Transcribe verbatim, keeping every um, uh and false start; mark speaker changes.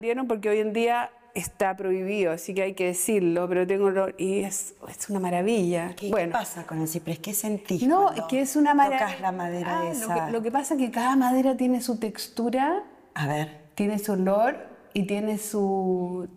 Speaker 1: Vieron porque hoy en día está prohibido, así que hay que decirlo, pero tengo olor y es, es una maravilla.
Speaker 2: ¿Qué,
Speaker 1: bueno,
Speaker 2: ¿Qué pasa con el ciprés? ¿Qué sentís
Speaker 1: no,
Speaker 2: cuando
Speaker 1: es que es una maravilla.
Speaker 2: tocas la madera
Speaker 1: Ah,
Speaker 2: esa?
Speaker 1: Lo que, lo que pasa es que cada madera tiene su textura,
Speaker 2: A ver.
Speaker 1: tiene su olor y tiene su,